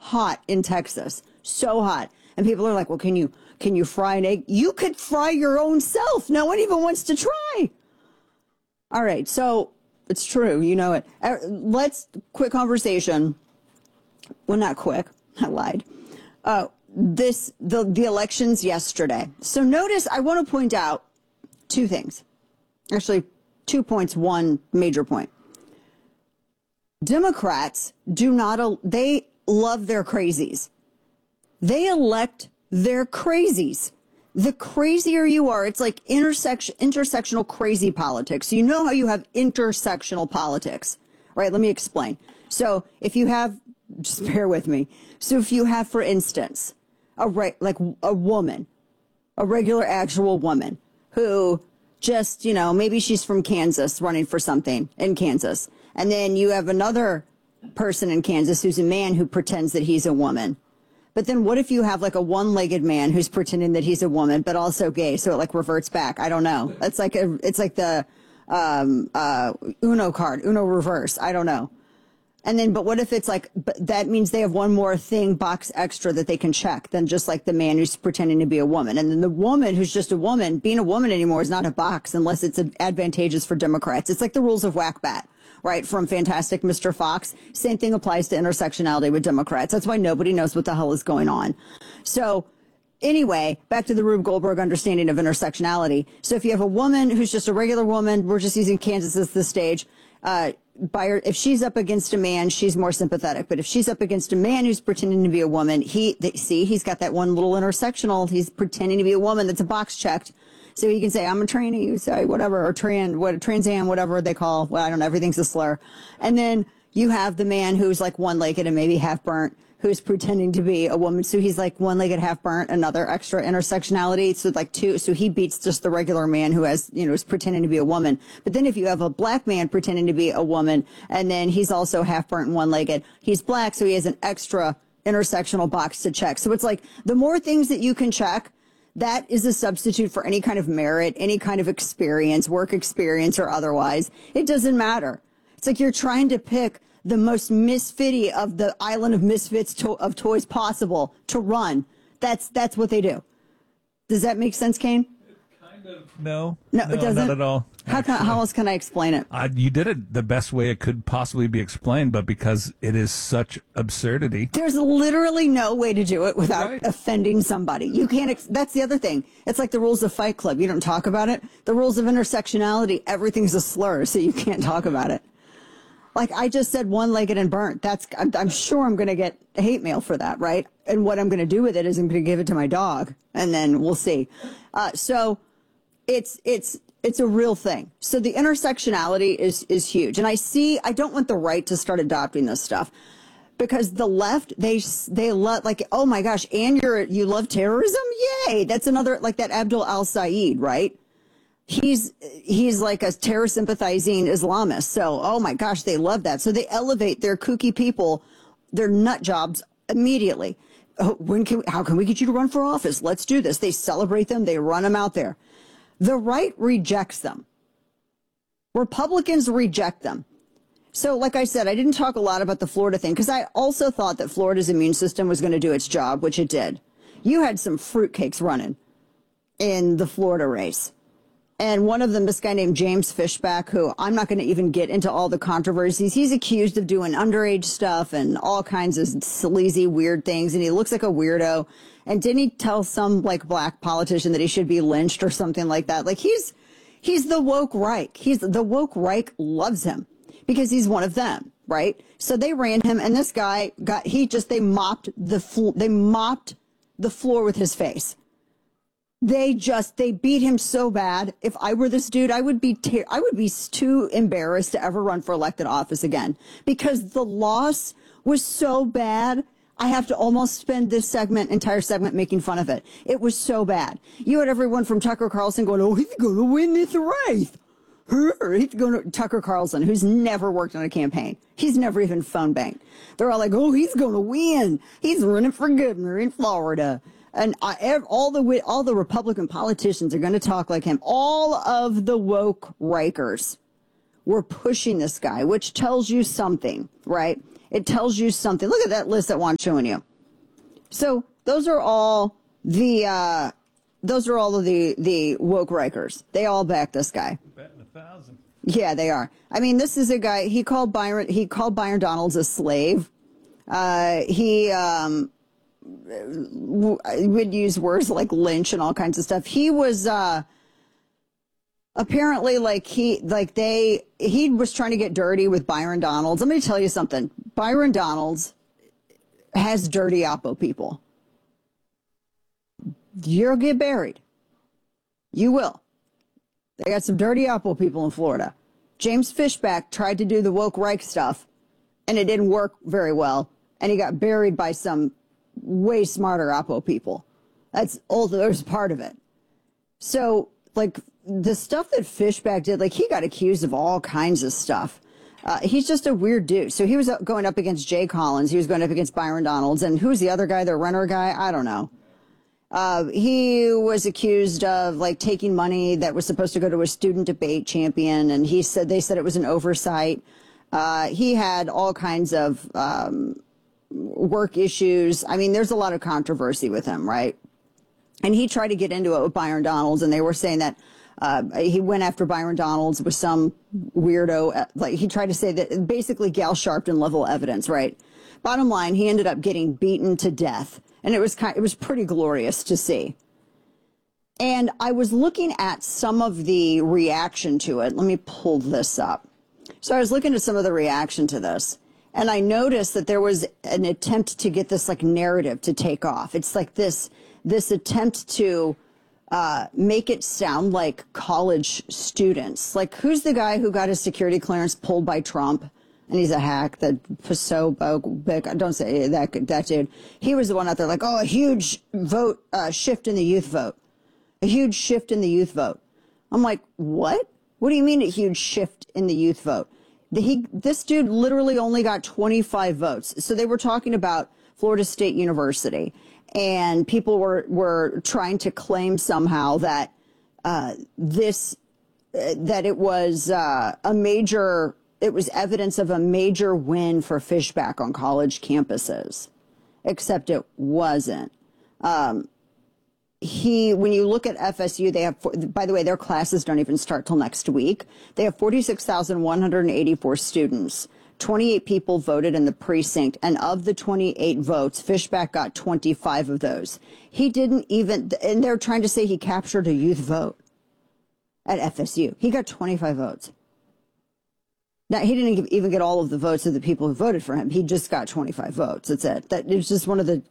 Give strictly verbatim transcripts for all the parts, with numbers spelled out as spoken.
hot in Texas. So hot. And people are like, well, can you can you fry an egg? You could fry your own self. No one even wants to try. All right. So it's true. You know it. Let's quick conversation. Well, not quick. I lied. Uh, this the the elections yesterday. So notice I want to point out two things. Actually, two points, one major point. Democrats do not, they love their crazies. They elect their crazies. The crazier you are, it's like intersection, intersectional crazy politics. You know how you have intersectional politics, right? Let me explain. So if you have, just bear with me. So if you have, for instance, a re- like a woman, a regular actual woman who just, you know, maybe she's from Kansas running for something in Kansas. And then you have another person in Kansas who's a man who pretends that he's a woman. But then what if you have like a one-legged man who's pretending that he's a woman, but also gay? So it like reverts back. I don't know. It's like a, it's like the um, uh, Uno card, Uno reverse. I don't know. And then, but what if it's like, but that means they have one more thing, box extra that they can check than just like the man who's pretending to be a woman. And then the woman who's just a woman, being a woman anymore is not a box unless it's advantageous for Democrats. It's like the rules of whack-bat, right? From Fantastic Mister Fox. Same thing applies to intersectionality with Democrats. That's why nobody knows what the hell is going on. So anyway, back to the Rube Goldberg understanding of intersectionality. So if you have a woman who's just a regular woman, we're just using Kansas as the stage, uh, by her, if she's up against a man, she's more sympathetic. But if she's up against a man who's pretending to be a woman, he, they, see, he's got that one little intersectional. He's pretending to be a woman. That's a box checked. So he can say, I'm a tranny, you say whatever, or trans, what, trans am, whatever they call, well, I don't know, everything's a slur. And then you have the man who's like one-legged and maybe half burnt, who's pretending to be a woman. So he's like one-legged, half burnt, another extra intersectionality. So like two, so he beats just the regular man who has, you know, is pretending to be a woman. But then if you have a black man pretending to be a woman, and then he's also half burnt and one-legged, he's black, so he has an extra intersectional box to check. So it's like the more things that you can check, that is a substitute for any kind of merit, any kind of experience, work experience or otherwise. It doesn't matter. It's like you're trying to pick the most misfitty of the island of misfits to- of toys possible to run. That's that's what they do. Does that make sense, Kane? Kind of. No. No, no it doesn't. Not at all. How can, how else can I explain it? Uh, you did it the best way it could possibly be explained, but because it is such absurdity. There's literally no way to do it without Right. offending somebody. You can't, ex- that's the other thing. It's like the rules of Fight Club. You don't talk about it. The rules of intersectionality, everything's a slur, so you can't talk about it. Like I just said, one-legged and burnt. That's, I'm, I'm sure I'm going to get hate mail for that, right? And what I'm going to do with it is I'm going to give it to my dog, and then we'll see. Uh, so it's, it's, it's a real thing. So the intersectionality is, is huge. And I see, I don't want the right to start adopting this stuff because the left, they, they love like, oh my gosh, and you're, you love terrorism? Yay. That's another, like that Abdul al-Said, right? He's, he's like a terror sympathizing Islamist. So, oh my gosh, they love that. So they elevate their kooky people, their nut jobs immediately. Oh, when can we, how can we get you to run for office? Let's do this. They celebrate them. They run them out there. The right rejects them. Republicans reject them. So, like I said, I didn't talk a lot about the Florida thing because I also thought that Florida's immune system was going to do its job, which it did. You had some fruitcakes running in the Florida race. And one of them, this guy named James Fishback, who I'm not going to even get into all the controversies. He's accused of doing underage stuff and all kinds of sleazy, weird things. And he looks like a weirdo. And didn't he tell some like black politician that he should be lynched or something like that? Like he's, he's the woke Reich. He's the woke Reich loves him because he's one of them, right? So they ran him, and this guy got, he just, they mopped the, flo- they mopped the floor with his face. They just, they beat him so bad. If I were this dude, I would be, ter- I would be too embarrassed to ever run for elected office again because the loss was so bad. I have to almost spend this segment, entire segment making fun of it. It was so bad. You had everyone from Tucker Carlson going, oh, he's going to win this race. He's going to, Tucker Carlson, who's never worked on a campaign. He's never even phone banked. They're all like, oh, he's going to win. He's running for governor in Florida. And I, all the all the Republican politicians are going to talk like him. All of the woke Rikers were pushing this guy, which tells you something, right? It tells you something. Look at that list that Juan's showing you. So those are all the uh, those are all of the the woke Rikers. They all back this guy. Betting a thousand. Yeah, they are. I mean, this is a guy. He called Byron. He called Byron Donalds a slave. Uh, he um, w- would use words like lynch and all kinds of stuff. He was uh, apparently like he like they he was trying to get dirty with Byron Donalds. Let me tell you something. Byron Donalds has dirty Oppo people. You'll get buried. You will. They got some dirty Oppo people in Florida. James Fishback tried to do the woke Reich stuff, and it didn't work very well, and he got buried by some way smarter Oppo people. That's all. There's part of it. So, like, the stuff that Fishback did, like, he got accused of all kinds of stuff. Uh, he's just a weird dude. So he was going up against Jay Collins. He was going up against Byron Donalds. And who's the other guy, the Renner guy? I don't know. Uh, he was accused of like taking money that was supposed to go to a student debate champion, and he said they said it was an oversight. Uh, he had all kinds of um, work issues. I mean, there's a lot of controversy with him, right? And he tried to get into it with Byron Donalds, and they were saying that uh, he went after Byron Donalds with some weirdo. Uh, like he tried to say that basically Gal Sharpton level evidence, right? Bottom line, he ended up getting beaten to death. And it was kind, it was pretty glorious to see. And I was looking at some of the reaction to it. Let me pull this up. So I was looking at some of the reaction to this, and I noticed that there was an attempt to get this like narrative to take off. It's like this this attempt to uh, make it sound like college students. Like, who's the guy who got his security clearance pulled by Trump? And he's a hack that was so big. Don't say that, that dude. He was the one out there like, oh, a huge vote uh, shift in the youth vote. A huge shift in the youth vote. I'm like, what? What do you mean a huge shift in the youth vote? The, he, this dude literally only got twenty-five votes. So they were talking about Florida State University. And people were, were trying to claim somehow that uh, this, uh, that it was uh, a major... It was evidence of a major win for Fishback on college campuses, except it wasn't. Um, he, when you look at F S U, they have, by the way, their classes don't even start till next week. They have forty-six thousand one hundred eighty-four students. twenty-eight people voted in the precinct, and of the twenty-eight votes, Fishback got twenty-five of those. He didn't even, and they're trying to say he captured a youth vote at F S U. He got twenty-five votes. Now, he didn't even get all of the votes of the people who voted for him. He just got twenty-five votes. That's it. That it's just one of the.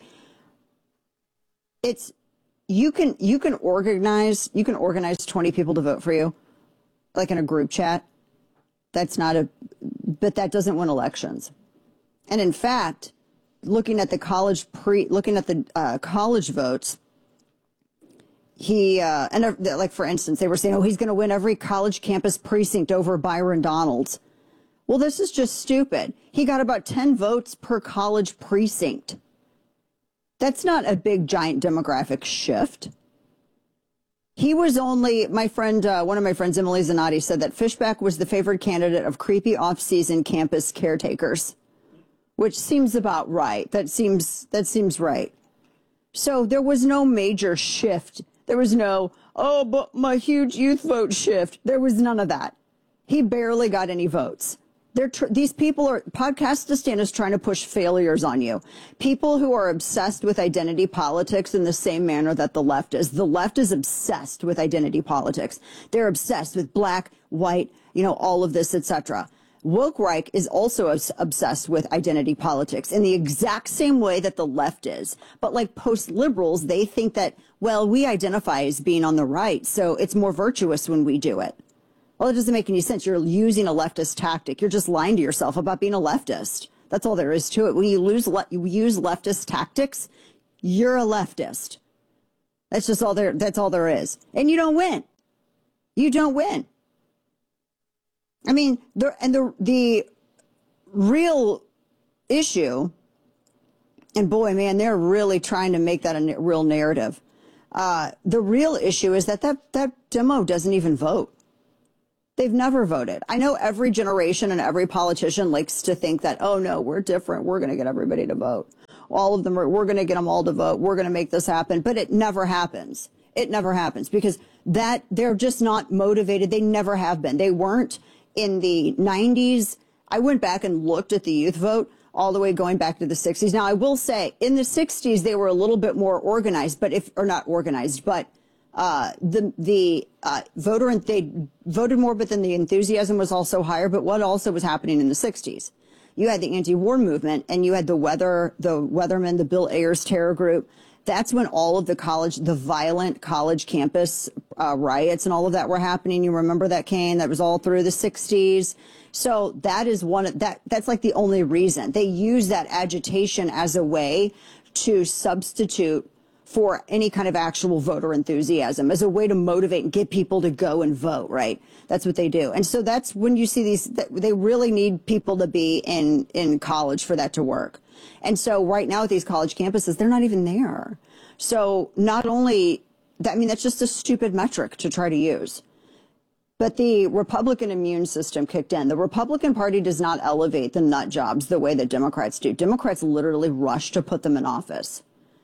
It's you can you can organize you can organize twenty people to vote for you, like in a group chat. That's not a, but that doesn't win elections. And in fact, looking at the college pre, looking at the uh, college votes. He, uh, and uh, like, for instance, they were saying, oh, he's going to win every college campus precinct over Byron Donalds. Well, this is just stupid. He got about ten votes per college precinct. That's not a big, giant demographic shift. He was only, my friend, uh, one of my friends, Emily Zanotti, said that Fishback was the favored candidate of creepy off-season campus caretakers, which seems about right. That seems, that seems right. So there was no major shift. There was no, oh, but my huge youth vote shift. There was none of that. He barely got any votes. They're tr- these people are, Podcastistan is trying to push failures on you. People who are obsessed with identity politics in the same manner that the left is. The left is obsessed with identity politics. They're obsessed with black, white, you know, all of this, et cetera. Woke Reich is also obs- obsessed with identity politics in the exact same way that the left is. But like post-liberals, they think that, well, we identify as being on the right, so it's more virtuous when we do it. Well, it doesn't make any sense. You're using a leftist tactic. You're just lying to yourself about being a leftist. That's all there is to it. When you, lose le- you use leftist tactics, you're a leftist. That's just all there, that's all there is. And you don't win. You don't win. I mean, the, and the the real issue, and boy, man, they're really trying to make that a real narrative. Uh, the real issue is that, that that demo doesn't even vote. They've never voted. I know every generation and every politician likes to think that, oh, no, we're different. We're going to get everybody to vote. All of them are, we're going to get them all to vote. We're going to make this happen. But it never happens. It never happens because that they're just not motivated. They never have been. They weren't in the nineties. I went back and looked at the youth vote all the way going back to the sixties. Now, I will say in the sixties, they were a little bit more organized, but if, or not organized, but Uh, the the uh, voter and they voted more, but then the enthusiasm was also higher. But what also was happening in the sixties? You had the anti-war movement, and you had the weather, the Weathermen, the Bill Ayers terror group. That's when all of the college, the violent college campus uh, riots and all of that were happening. You remember that, Kane? That was all through the sixties. So that is one of that. That's like the only reason they use that agitation as a way to substitute for any kind of actual voter enthusiasm, as a way to motivate and get people to go and vote, right? That's what they do. And so that's when you see these, they really need people to be in, in college for that to work. And so right now at these college campuses, they're not even there. So not only that, I mean, that's just a stupid metric to try to use. But the Republican immune system kicked in. The Republican Party does not elevate the nut jobs the way that Democrats do. Democrats literally rush to put them in office.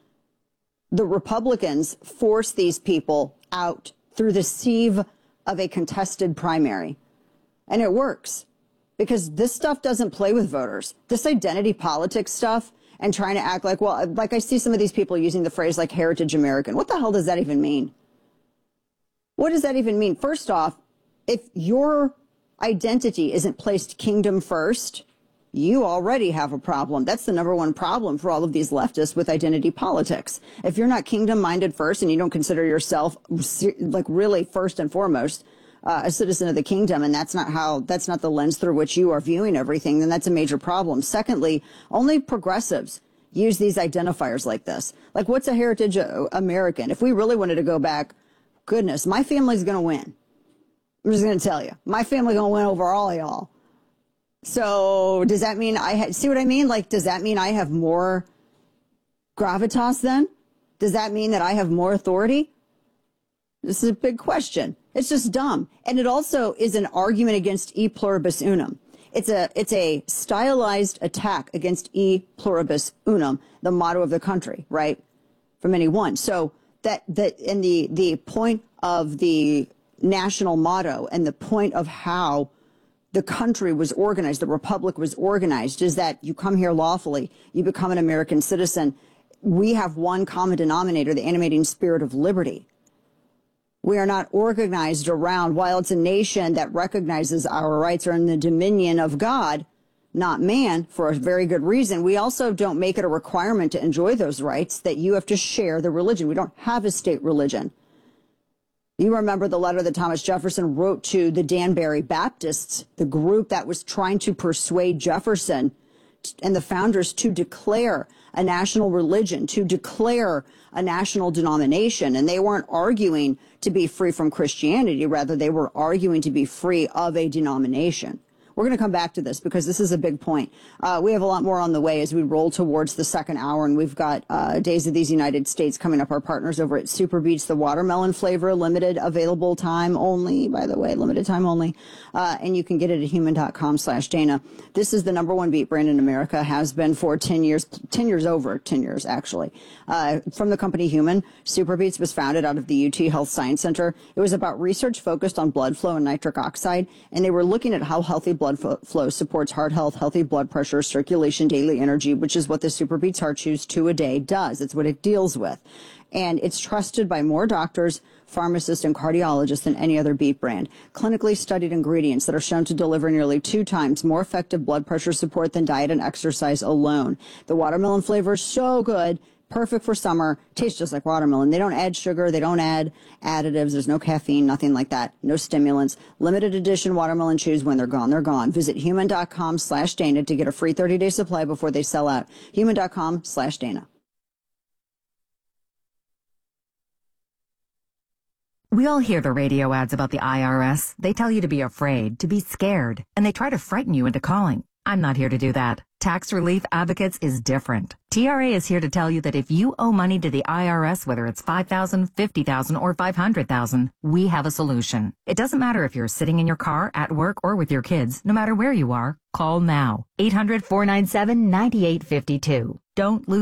The Republicans force these people out through the sieve of a contested primary. And it works because this stuff doesn't play with voters. This identity politics stuff and trying to act like, well, like I see some of these people using the phrase like heritage American. What the hell does that even mean? What does that even mean? First off, if your identity isn't placed kingdom first, you already have a problem. That's the number one problem for all of these leftists with identity politics. If you're not kingdom-minded first and you don't consider yourself like really first and foremost uh, a citizen of the kingdom, and that's not how, that's not the lens through which you are viewing everything, then that's a major problem. Secondly, only progressives use these identifiers like this. Like, what's a heritage American? If we really wanted to go back, goodness, my family's going to win. I'm just going to tell you, my family going to win over all y'all. So does that mean I ha- see what I mean? Like, does that mean I have more gravitas then? Does that mean that I have more authority? This is a big question. It's just dumb. And it also is an argument against e pluribus unum. It's a, it's a stylized attack against e pluribus unum, the motto of the country, right? From anyone. So that, that, and the, the point of the national motto and the point of how the country was organized, the republic was organized, is that you come here lawfully, you become an American citizen. We have one common denominator, the animating spirit of liberty. We are not organized around, while it's a nation that recognizes our rights are in the dominion of God, not man, for a very good reason. We also don't make it a requirement to enjoy those rights that you have to share the religion. We don't have a state religion. You remember the letter that Thomas Jefferson wrote to the Danbury Baptists, the group that was trying to persuade Jefferson and the founders to declare a national religion, to declare a national denomination. And they weren't arguing to be free from Christianity. Rather, they were arguing to be free of a denomination. We're going to come back to this because this is a big point. Uh, we have a lot more on the way as we roll towards the second hour, and we've got uh, Days of these United States coming up. Our partners over at Super Beets, the watermelon flavor, limited available time only, by the way, limited time only. Uh, and you can get it at human.com slash Dana. This is the number one beet brand in America, has been for ten years, ten years over, ten years actually. Uh, from the company Human, Super Beets was founded out of the U T Health Science Center. It was about research focused on blood flow and nitric oxide, and they were looking at how healthy blood flow supports heart health, healthy blood pressure, circulation, daily energy, which is what the Super Beets Heart Chews two a day does. It's what it deals with. And it's trusted by more doctors, pharmacists, and cardiologists than any other beet brand. Clinically studied ingredients that are shown to deliver nearly two times more effective blood pressure support than diet and exercise alone. The watermelon flavor is so good. Perfect for summer. Tastes just like watermelon. They don't add sugar. They don't add additives. There's no caffeine, nothing like that. No stimulants. Limited edition watermelon chews. When they're gone, they're gone. Visit human.com slash Dana to get a free thirty day supply before they sell out. Human.com slash Dana. We all hear the radio ads about the I R S. They tell you to be afraid, to be scared, and they try to frighten you into calling. I'm not here to do that. Tax Relief Advocates is different. T R A is here to tell you that if you owe money to the I R S, whether it's five thousand dollars, fifty thousand dollars, or five hundred thousand dollars, we have a solution. It doesn't matter if you're sitting in your car, at work, or with your kids. No matter where you are, call now. eight hundred, four nine seven, nine eight five two. Don't lose